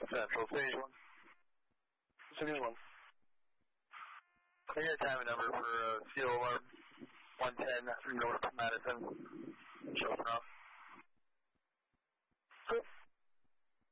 Central Station. Station 1. Can I get a timing number for CO alarm 110 North Madison? Chilton off.